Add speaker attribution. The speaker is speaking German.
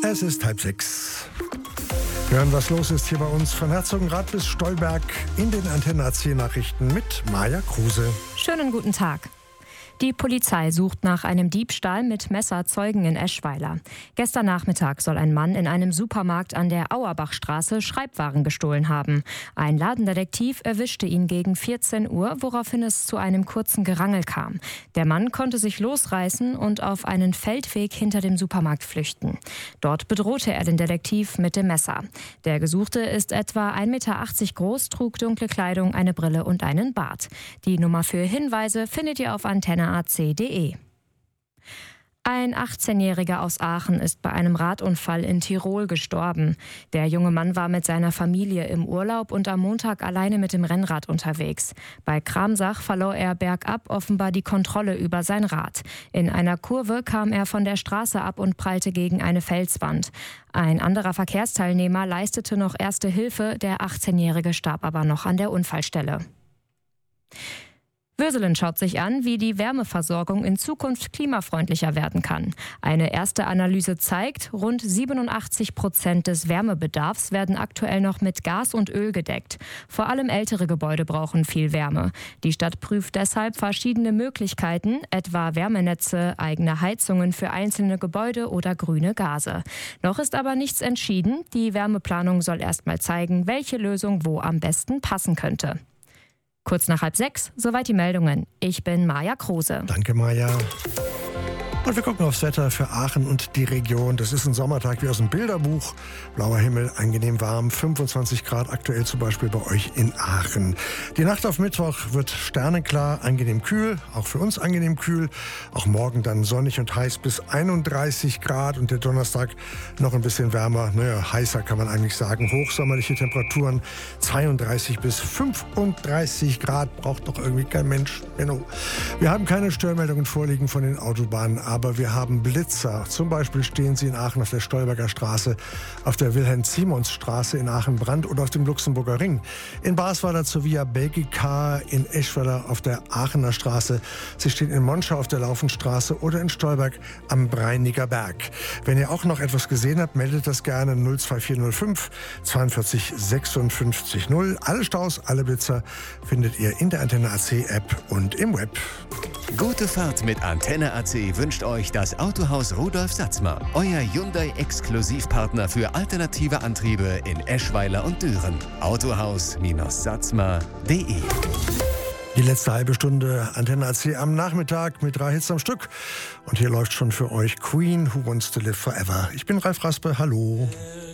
Speaker 1: Es ist 5:30. Wir hören, was los ist hier bei uns von Herzogenrath bis Stolberg in den Antenne AC Nachrichten mit Maja Kruse.
Speaker 2: Schönen guten Tag. Die Polizei sucht nach einem Diebstahl mit Messer Zeugen in Eschweiler. Gestern Nachmittag soll ein Mann in einem Supermarkt an der Auerbachstraße Schreibwaren gestohlen haben. Ein Ladendetektiv erwischte ihn gegen 14 Uhr, woraufhin es zu einem kurzen Gerangel kam. Der Mann konnte sich losreißen und auf einen Feldweg hinter dem Supermarkt flüchten. Dort bedrohte er den Detektiv mit dem Messer. Der Gesuchte ist etwa 1,80 Meter groß, trug dunkle Kleidung, eine Brille und einen Bart. Die Nummer für Hinweise findet ihr auf antenneac.de. Ein 18-Jähriger aus Aachen ist bei einem Radunfall in Tirol gestorben. Der junge Mann war mit seiner Familie im Urlaub und am Montag alleine mit dem Rennrad unterwegs. Bei Kramsach verlor er bergab offenbar die Kontrolle über sein Rad. In einer Kurve kam er von der Straße ab und prallte gegen eine Felswand. Ein anderer Verkehrsteilnehmer leistete noch erste Hilfe, der 18-Jährige starb aber noch an der Unfallstelle. Würselen schaut sich an, wie die Wärmeversorgung in Zukunft klimafreundlicher werden kann. Eine erste Analyse zeigt, rund 87% des Wärmebedarfs werden aktuell noch mit Gas und Öl gedeckt. Vor allem ältere Gebäude brauchen viel Wärme. Die Stadt prüft deshalb verschiedene Möglichkeiten, etwa Wärmenetze, eigene Heizungen für einzelne Gebäude oder grüne Gase. Noch ist aber nichts entschieden. Die Wärmeplanung soll erst mal zeigen, welche Lösung wo am besten passen könnte. Kurz nach 5:30, soweit die Meldungen. Ich bin Maja Kruse.
Speaker 1: Danke, Maja. Und wir gucken aufs Wetter für Aachen und die Region. Das ist ein Sommertag wie aus dem Bilderbuch. Blauer Himmel, angenehm warm, 25 Grad aktuell zum Beispiel bei euch in Aachen. Die Nacht auf Mittwoch wird sternenklar, angenehm kühl, auch für uns angenehm kühl. Auch morgen dann sonnig und heiß bis 31 Grad und der Donnerstag noch ein bisschen wärmer. Naja, heißer kann man eigentlich sagen. Hochsommerliche Temperaturen 32 bis 35 Grad. Braucht doch irgendwie kein Mensch. Genau. Wir haben keine Störmeldungen vorliegen von den Autobahnen. Aber wir haben Blitzer. Zum Beispiel stehen sie in Aachen auf der Stolberger Straße, auf der Wilhelm-Siemons-Straße in Aachen-Brand oder auf dem Luxemburger Ring. In Basweiler zur Via Belgica, in Eschweiler auf der Aachener Straße. Sie stehen in Monschau auf der Laufenstraße oder in Stolberg am Breiniger Berg. Wenn ihr auch noch etwas gesehen habt, meldet das gerne 02405 42 56 0. Alle Staus, alle Blitzer findet ihr in der Antenne AC App und im Web.
Speaker 3: Gute Fahrt mit Antenne AC wünscht euch das Autohaus Rudolf Satzmer, euer Hyundai-Exklusivpartner für alternative Antriebe in Eschweiler und Düren. Autohaus-satzmer.de.
Speaker 1: Die letzte halbe Stunde Antenne AC am Nachmittag mit 3 Hits am Stück. Und hier läuft schon für euch Queen, Who Wants to Live Forever. Ich bin Ralf Raspe, hallo.